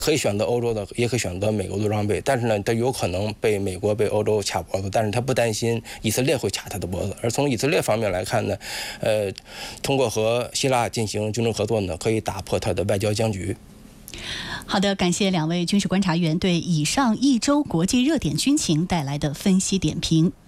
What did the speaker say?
可以选择欧洲的，也可以选择美国的装备，但是呢，他有可能被美国、被欧洲卡脖子，但是他不担心以色列会卡他的脖子。而从以色列方面来看呢，通过和希腊进行军事合作呢，可以打破他的外交僵局。 好的，感谢两位军事观察员对以上一周国际热点军情带来的分析点评。